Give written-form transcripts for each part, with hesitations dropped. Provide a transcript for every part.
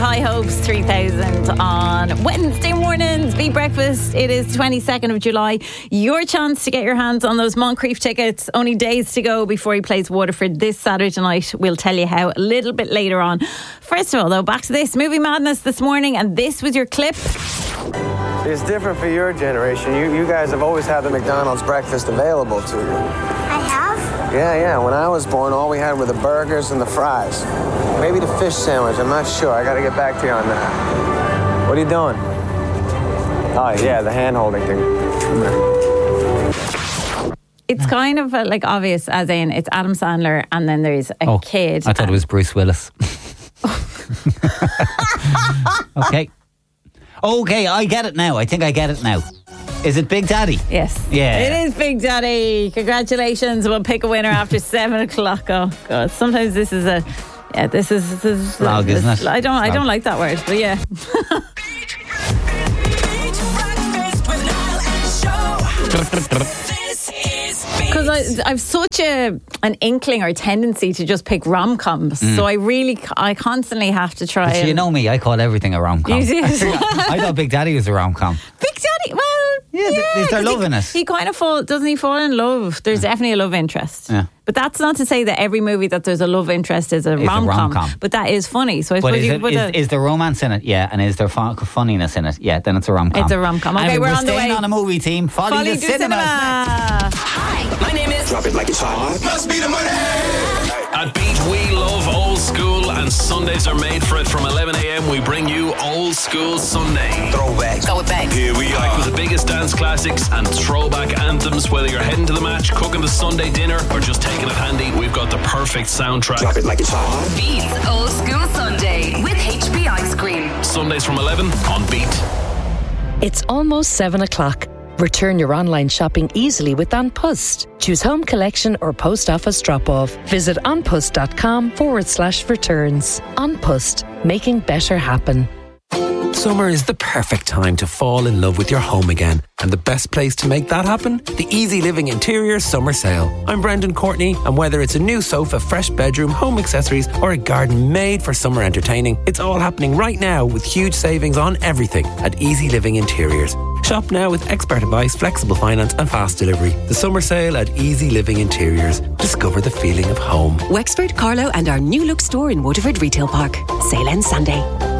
High Hopes 3000 on Wednesday mornings. Beat Breakfast. It is 22nd of July. Your chance to get your hands on those Moncrief tickets. Only days to go before he plays Waterford this Saturday night. We'll tell you how a little bit later on. First of all, though, back to this movie madness this morning, and this was your clip. It's different for your generation. You guys have always had the McDonald's breakfast available to you. I have? Yeah. When I was born, all we had were the burgers and the fries. Maybe the fish sandwich. I'm not sure. I got to get back to you on that. What are you doing? Oh, yeah, the hand-holding thing. It's kind of like obvious, as in it's Adam Sandler and then there's a kid. I thought it was Bruce Willis. Okay, I get it now. I think I get it now. Is it Big Daddy? Yes. Yeah. It is Big Daddy. Congratulations. We'll pick a winner after 7 o'clock. Oh, God. Sometimes this is a... Yeah, this is slog, isn't it? I don't like that word, but yeah. Because I've such an inkling or tendency to just pick rom-coms, so I constantly have to try. So you know me, I call everything a rom-com. I thought Big Daddy was a rom-com. Big Daddy, well, is there love in it? He kind of doesn't he fall in love? There's definitely a love interest. Yeah. But that's not to say that every movie that there's a love interest is a rom-com. But that is funny. So I suppose is there romance in it? Yeah. And is there funniness in it? Yeah. Then it's a rom-com. It's a rom-com. Okay, we're on the way. Staying on a movie team. Folly to cinema. Hi, my name is... Drop it like it's hot. Must be the money. At Beat, we love old school, and Sundays are made for it. From 11 a.m, we bring you Old School Sunday. Throwback. Go with bang. Here we are. With the biggest dance classics and throwback anthems. Whether you're heading to the match, cooking the Sunday dinner, or just taking it handy, we've got the perfect soundtrack. Drop it like it's hot. Beats Old School Sunday with HP Ice Cream. Sundays from 11 on Beat. It's almost 7 o'clock. Return your online shopping easily with An Post. Choose home collection or post office drop-off. Visit anpost.com/returns. An Post, making better happen. Summer is the perfect time to fall in love with your home again. And the best place to make that happen? The Easy Living Interiors Summer Sale. I'm Brendan Courtney, and whether it's a new sofa, fresh bedroom, home accessories, or a garden made for summer entertaining, it's all happening right now with huge savings on everything at Easy Living Interiors. Shop now with expert advice, flexible finance and fast delivery. The summer sale at Easy Living Interiors. Discover the feeling of home. Wexford, Carlow and our new look store in Waterford Retail Park. Sale ends Sunday.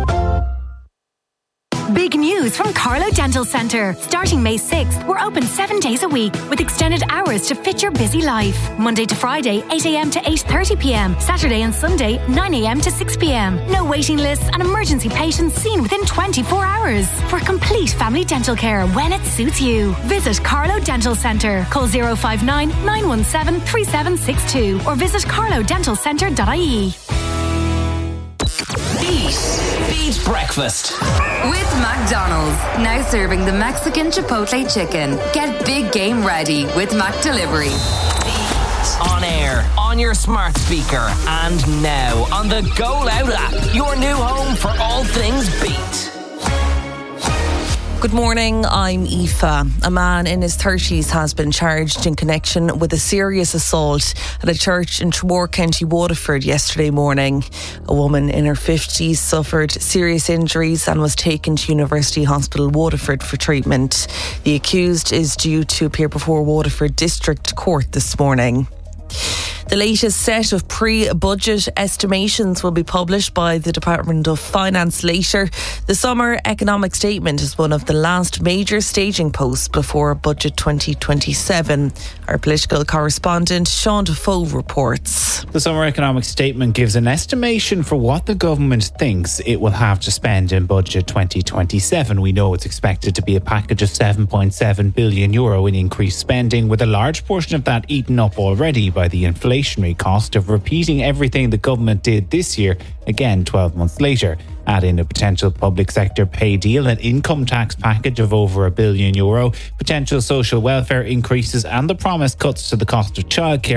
Big news from Carlow Dental Centre. Starting May 6th, we're open 7 days a week with extended hours to fit your busy life. Monday to Friday, 8 a.m. to 8:30 p.m. Saturday and Sunday, 9 a.m. to 6 p.m. No waiting lists and emergency patients seen within 24 hours. For complete family dental care when it suits you. Visit Carlow Dental Centre. Call 059 917 3762 or visit carlowdentalcentre.ie. Beat Breakfast with McDonald's, now serving the Mexican Chipotle chicken. Get big game ready with Mac Delivery. On air, on your smart speaker, and now on the Go Loud app, your new home for all things Beat. Good morning, I'm Aoife. A man in his 30s has been charged in connection with a serious assault at a church in Tramore, County Waterford yesterday morning. A woman in her 50s suffered serious injuries and was taken to University Hospital Waterford for treatment. The accused is due to appear before Waterford District Court this morning. The latest set of pre-budget estimations will be published by the Department of Finance later. The summer economic statement is one of the last major staging posts before Budget 2027. Our political correspondent Sean Defoe reports. The summer economic statement gives an estimation for what the government thinks it will have to spend in Budget 2027. We know it's expected to be a package of €7.7 billion in increased spending, with a large portion of that eaten up already by the inflationary cost of repeating everything the government did this year, again 12 months later. Add in a potential public sector pay deal, an income tax package of over €1 billion, potential social welfare increases and the promised cuts to the cost of childcare,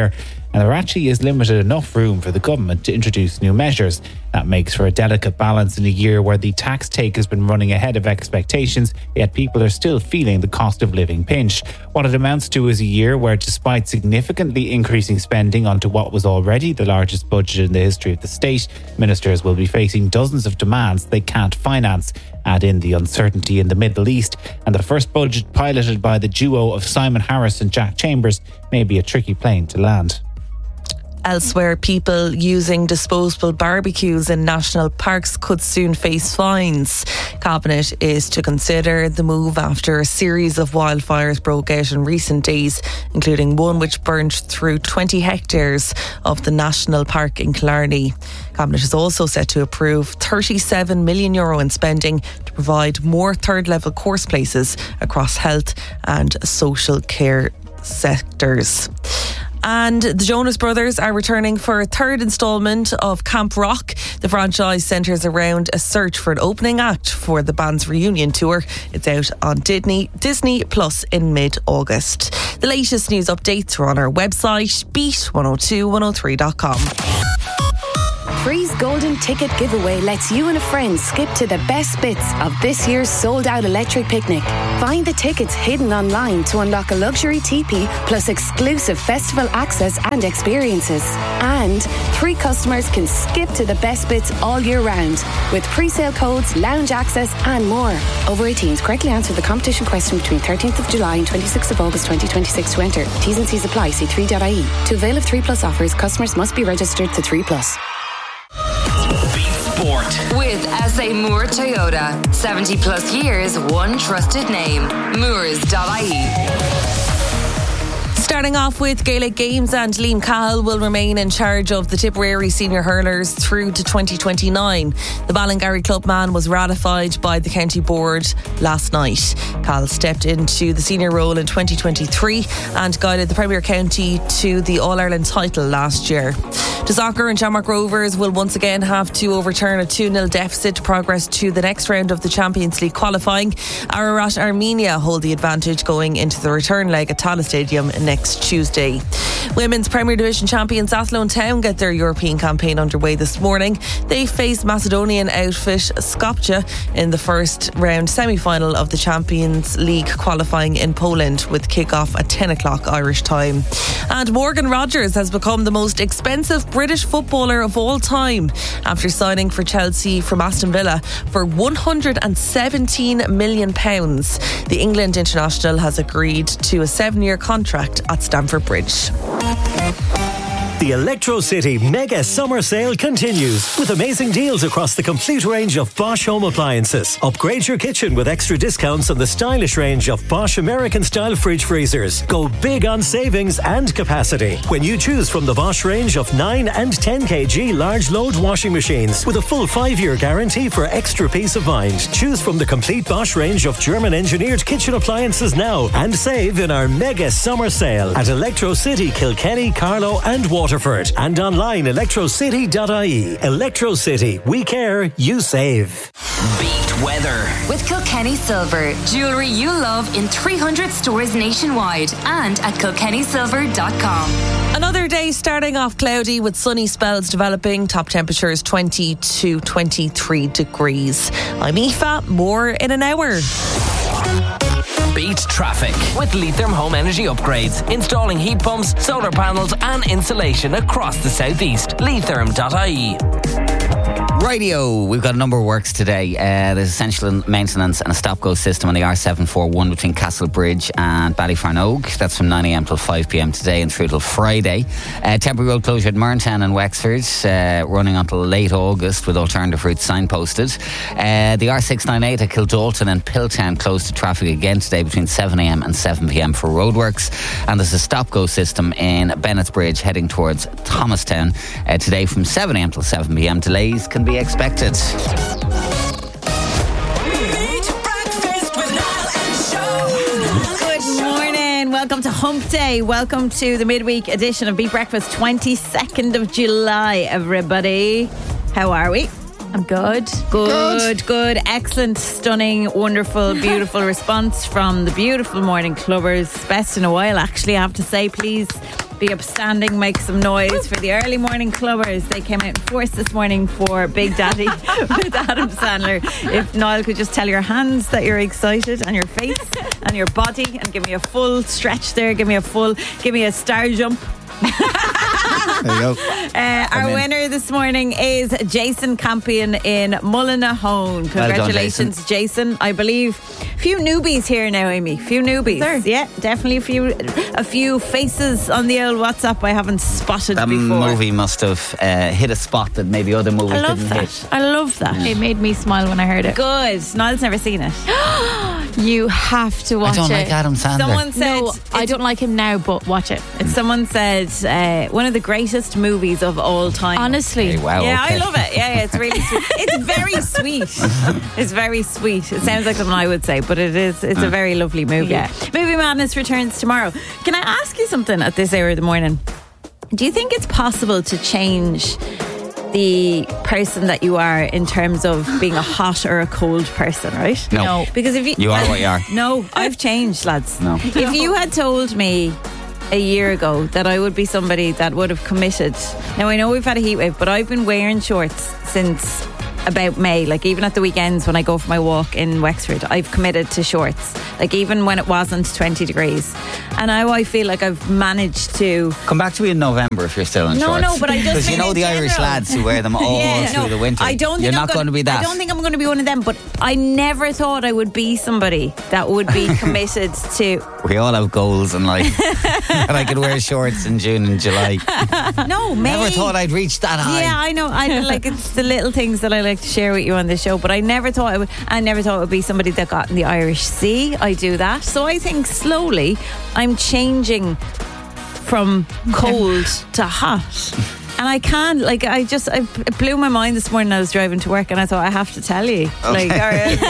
and there actually is limited enough room for the government to introduce new measures. That makes for a delicate balance in a year where the tax take has been running ahead of expectations, yet people are still feeling the cost of living pinch. What it amounts to is a year where, despite significantly increasing spending onto what was already the largest budget in the history of the state, ministers will be facing dozens of demands they can't finance. Add in the uncertainty in the Middle East, and the first budget piloted by the duo of Simon Harris and Jack Chambers may be a tricky plane to land. Elsewhere, people using disposable barbecues in national parks could soon face fines. Cabinet is to consider the move after a series of wildfires broke out in recent days, including one which burned through 20 hectares of the national park in Killarney. Cabinet is also set to approve €37 million in spending to provide more third-level course places across health and social care sectors. And the Jonas Brothers are returning for a third instalment of Camp Rock. The franchise centres around a search for an opening act for the band's reunion tour. It's out on Disney Plus in mid-August. The latest news updates are on our website, beat102103.com. Free's Golden Ticket Giveaway lets you and a friend skip to the best bits of this year's sold-out electric picnic. Find the tickets hidden online to unlock a luxury teepee plus exclusive festival access and experiences. And 3 customers can skip to the best bits all year round with pre-sale codes, lounge access and more. Over 18s, correctly answer the competition question between 13th of July and 26th of August 2026 to enter. T's and C's apply. See 3.ie. To avail of 3 Plus offers, customers must be registered to 3 Plus. Sport with SA Moore Toyota. 70 plus years, one trusted name. Moores.ie. Starting off with Gaelic Games, and Liam Cahill will remain in charge of the Tipperary senior hurlers through to 2029. The Ballingarry club man was ratified by the county board last night. Cahill stepped into the senior role in 2023 and guided the Premier County to the All-Ireland title last year. To soccer, and Shamrock Rovers will once again have to overturn a 2-0 deficit to progress to the next round of the Champions League qualifying. Ararat Armenia hold the advantage going into the return leg at Tallaght Stadium next Tuesday. Women's Premier Division champions Athlone Town get their European campaign underway this morning. They face Macedonian outfit Skopje in the first round semi-final of the Champions League qualifying in Poland, with kick-off at 10 o'clock Irish time. And Morgan Rogers has become the most expensive British footballer of all time after signing for Chelsea from Aston Villa for £117 million. The England international has agreed to a 7-year contract at Stamford Bridge. The Electro City Mega Summer Sale continues with amazing deals across the complete range of Bosch home appliances. Upgrade your kitchen with extra discounts on the stylish range of Bosch American-style fridge freezers. Go big on savings and capacity when you choose from the Bosch range of 9 and 10 kg large load washing machines with a full 5-year guarantee for extra peace of mind. Choose from the complete Bosch range of German-engineered kitchen appliances now and save in our Mega Summer Sale at Electro City, Kilkenny, Carlow and Waterford, and online electrocity.ie. Electro City, we care, you save. Beat weather with Kilkenny Silver. Jewellery you love in 300 stores nationwide and at kilkennysilver.com. Another day starting off cloudy with sunny spells developing. Top temperatures 20 to 23 degrees. I'm Aoife, more in an hour. Beat traffic with Leitrim Home Energy Upgrades. Installing heat pumps, solar panels and insulation across the southeast. Leitrim.ie. Radio, we've got a number of works today. There's essential maintenance and a stop-go system on the R741 between Castlebridge and Ballyfarnogue. That's from 9am till 5pm today and through till Friday. Temporary road closure at Merntown and Wexford, running until late August with alternative routes signposted. The R698 at Kildalton and Piltown closed to traffic again today between 7am and 7pm for roadworks. And there's a stop-go system in Bennett's Bridge heading towards Thomastown today from 7am till 7pm. Delays can be expected. Good morning. Welcome to Hump Day. Welcome to the midweek edition of Beat Breakfast, 22nd of July, everybody. How are we? I'm good. Good. Excellent, stunning, wonderful, beautiful response from the beautiful morning clubbers. Best in a while, actually, I have to say. Please be upstanding, make some noise for the early morning clubbers. They came out in force this morning for Big Daddy with Adam Sandler. If Niall could just tell your hands that you're excited, and your face and your body, and give me a full stretch there. Give me a star jump. There you go. Our winner this morning is Jason Campion in Mullinahone. Congratulations, Jason. Jason. I believe a few newbies here now, Amy. Few newbies. Yeah, definitely a few faces on the old WhatsApp I haven't spotted that before. Movie must have hit a spot that maybe other movies didn't hit. I love that. It made me smile when I heard it. Good. Niall's never seen it. You have to watch it. I don't like Adam Sandler. Someone said, no, I don't like him now, but watch it. Someone said one of the greatest movies of all time. Honestly. Hey, wow, yeah, okay. I love it. Yeah, it's really sweet. It's very sweet. It's very sweet. It sounds like something I would say, but it's a very lovely movie. Yeah. Movie Madness returns tomorrow. Can I ask you something at this hour of the morning? Do you think it's possible to change the person that you are in terms of being a hot or a cold person, right? No. Because if You are what you are. No, I've changed, lads. No. If you had told me a year ago that I would be somebody that would have committed. Now I know we've had a heat wave, but I've been wearing shorts since about May. Like even at the weekends when I go for my walk in Wexford, I've committed to shorts. Like even when it wasn't 20 degrees. And now I feel like I've managed to Come back to me in November if you're still in shorts. No, but I just because you know the Irish lads who wear them all through the winter. I don't think You're not going to be that. I don't think I'm going to be one of them, but I never thought I would be somebody that would be committed to. We all have goals in life. And I could wear shorts in June and July. No, May. Never thought I'd reach that high. Yeah, I know. I like it's the little things that I like to share with you on this show. But I never thought it would be somebody that got in the Irish Sea. I do that. So I think slowly I'm changing from cold to hot. And I can't, like, it blew my mind this morning. I was driving to work and I thought, I have to tell you. Okay. Like, all right.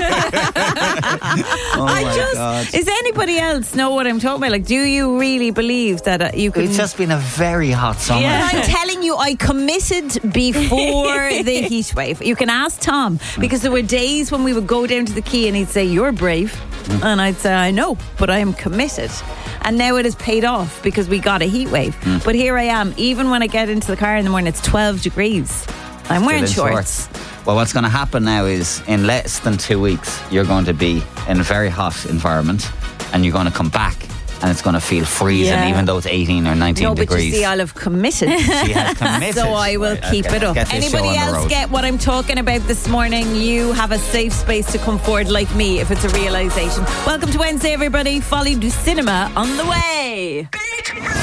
God. Does anybody else know what I'm talking about? Like, do you really believe that you could? It's just been a very hot summer. Yeah, I'm telling you, I committed before the heat wave. You can ask Tom, because there were days when we would go down to the quay and he'd say, "You're brave," and I'd say, "I know, but I am committed." And now it has paid off because we got a heat wave. But here I am, even when I get into the car in the morning, it's 12 degrees. I'm wearing shorts. Well, what's going to happen now is in less than 2 weeks, you're going to be in a very hot environment and you're going to come back and it's going to feel freezing even though it's 18 or 19 degrees. No, but you see, I'll have committed. She has committed. So I will keep it up. Anybody else get what I'm talking about this morning? You have a safe space to come forward like me if it's a realisation. Welcome to Wednesday, everybody. Folie du Cinema on the way.